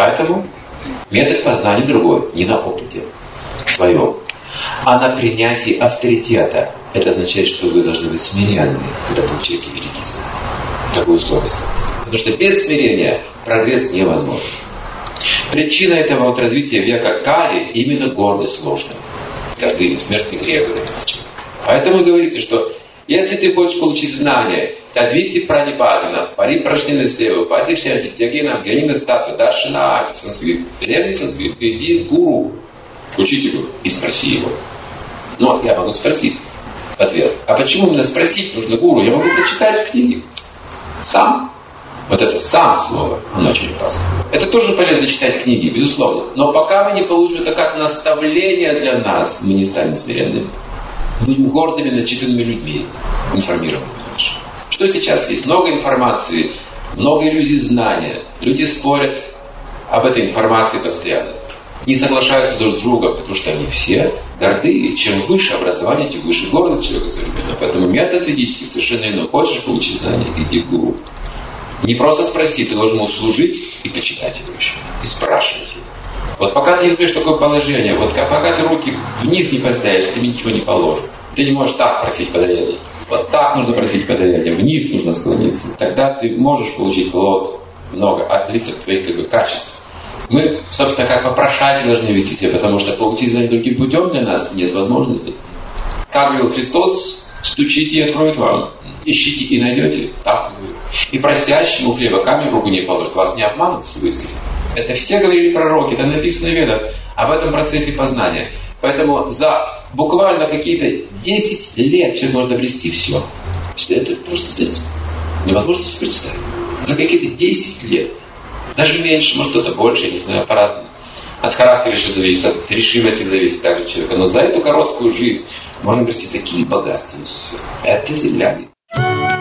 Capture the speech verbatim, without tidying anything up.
Поэтому метод познания другой, не на опыте своем, а на принятии авторитета. Это означает, что вы должны быть смиренны, когда получаете великие знания. Такое условие становится. Потому что без смирения прогресс невозможен. Причина этого вот развития века Кали именно гордость ложная. Каждый смертный грех. Поэтому говорится, что если ты хочешь получить знания, Тадвити Пранипадана, Пари Прашнина Сева, Падишьянти Тягена, Гянина Статва, Даршина, санскрит, древний санскрит, иди к гуру, к учителю и спроси его. Ну, я могу спросить в ответ. А почему именно спросить нужно гуру? Я могу прочитать в книге. Сам. Вот это «сам» слово, оно очень опасно. Это тоже полезно читать книги, безусловно. Но пока мы не получим это как наставление для нас, мы не станем смиренными. Мы будем гордыми, начитанными людьми, информированными. Что сейчас есть? Много информации, много иллюзий знания. Люди спорят об этой информации постоянно. Не соглашаются друг с другом, потому что они все горды. И чем выше образование, тем выше гордость человека современного. Поэтому метод ведический совершенно иной. Хочешь получить знания, иди к гуру. Не просто спроси, ты должен ему служить и почитать его еще. И спрашивать его. Вот пока ты не знаешь такое положение, вот пока ты руки вниз не поставишь, тебе ничего не положат. Ты не можешь так просить подаяние. Вот так нужно просить подаяние, вниз нужно склониться. Тогда ты можешь получить плод много, а зависит от твоих как бы, качеств. Мы, собственно, как попрошатели должны вести себя, потому что получить знания другим путем для нас нет возможности. Как говорил Христос, стучите и откроют вам. Ищите и найдете. Так говорит. И просящему хлеба камень в руку не положит. Вас не обманут, если вы искренне. Это все говорили пророки, это написано в Ведах об этом процессе познания. Поэтому за буквально какие-то десять лет человек может обрести все. Это просто невозможно себе представить. За какие-то десять лет. Даже меньше, может кто-то больше, я не знаю, по-разному. От характера еще зависит, от решимости зависит также человека. Но за эту короткую жизнь можно обрести такие богатства. Это земля.